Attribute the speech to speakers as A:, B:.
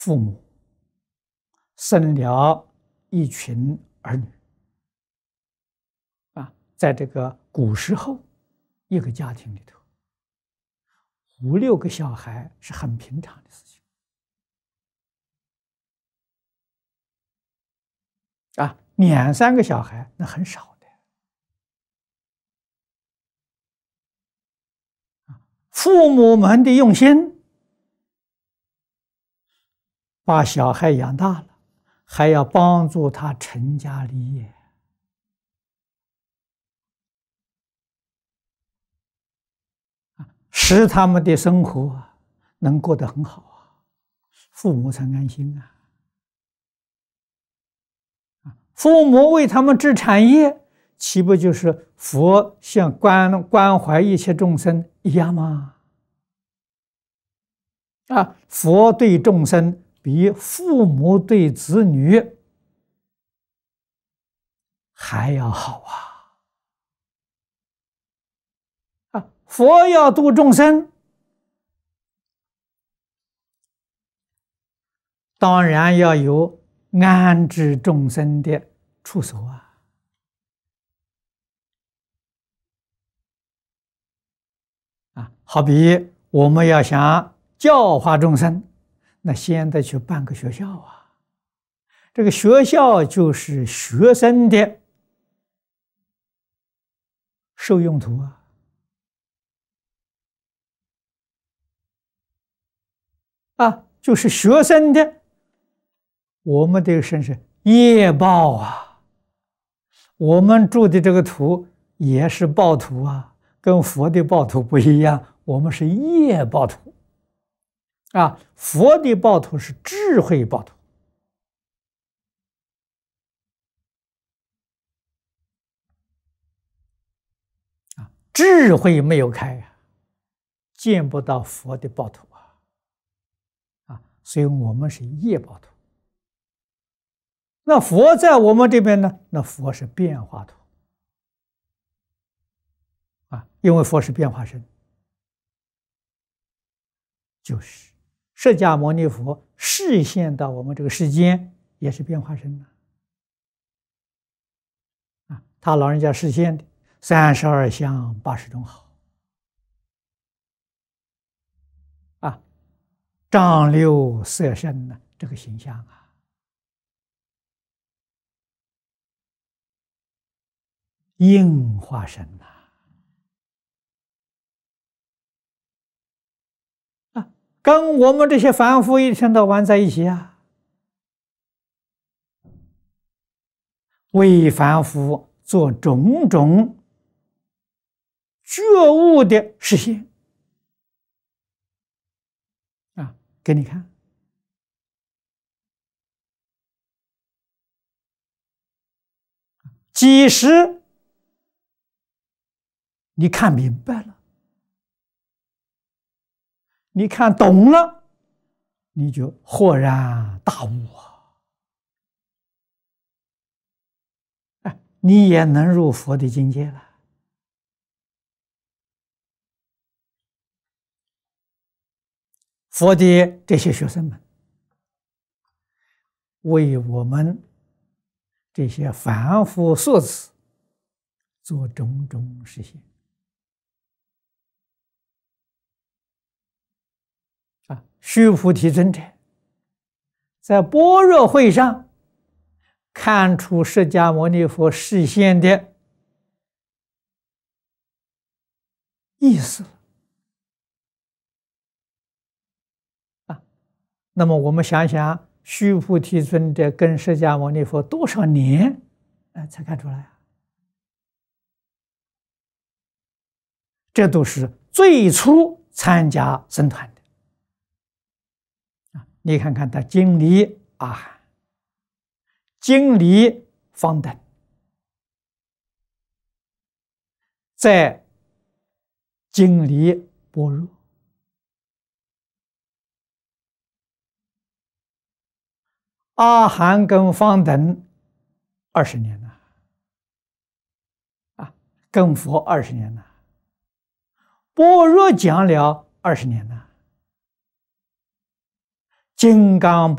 A: 父母生了一群儿女在这个古时候，一个家庭里头5、6个小孩是很平常的事情2、3个小孩那很少的。父母们的用心，把小孩养大了，还要帮助他成家立业，使他们的生活能过得很好父母才安心父母为他们置产业，岂不就是佛像关怀一切众生一样吗？佛对众生比父母对子女还要好佛要度众生，当然要有安置众生的处所好比我们要想教化众生，那先得去办个学校这个学校就是学生的受用途就是学生的，我们这个身是业报我们住的这个土也是报土跟佛的报土不一样，我们是业报土佛的报土是智慧报土智慧没有开见不到佛的报土所以我们是业报土。那佛在我们这边呢？那佛是变化土因为佛是变化身，就是释迦牟尼佛示现到我们这个世间也是变化身他老人家示现的32相80种好丈六色身这个形象应化身跟我们这些凡夫一天到晚在一起为凡夫做种种觉悟的实现给你看，几时你看明白了，你看懂了，你就豁然大悟你也能入佛的境界了。佛的这些学生们为我们这些凡夫俗子做种种实现须菩提尊者在般若会上看出释迦牟尼佛示现的意思那么我们想想，须菩提尊者跟释迦牟尼佛多少年才看出来这都是最初参加僧团的你看看他经历阿含，经历方等，再经历般若，阿含跟方等20年了跟佛20年了，般若讲了20年了， 金刚